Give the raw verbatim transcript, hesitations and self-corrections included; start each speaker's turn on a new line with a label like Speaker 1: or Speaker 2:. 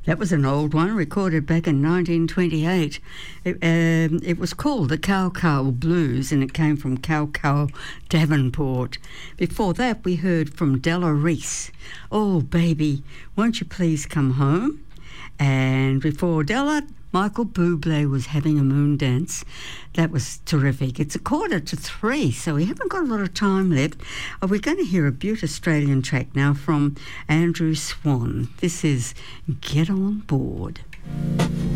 Speaker 1: That was an old one, recorded back in nineteen twenty-eight. It, um, it was called the Cow Cow Blues, and it came from Cow Cow, Devonport. Before that, we heard from Della Reese, "Oh, Baby, Won't You Please Come Home?" And before Della, Michael Bublé was Having a Moon Dance. That was terrific. It's a quarter to three, so we haven't got a lot of time left. Uh, we're going to hear a beautiful Australian track now from Andrew Swan. This is Get On Board.